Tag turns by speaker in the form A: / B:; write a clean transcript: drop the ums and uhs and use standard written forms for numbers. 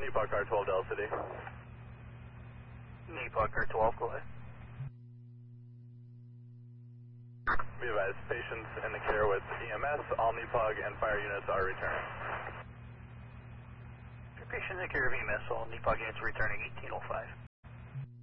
A: NEPOC R12 Del City.
B: NEPOC R12, go ahead.
A: Be advised, patients in the care with EMS, all NEPOC and fire units are returning.
B: Patient in the care of EMS, all NEPOC units returning 1805.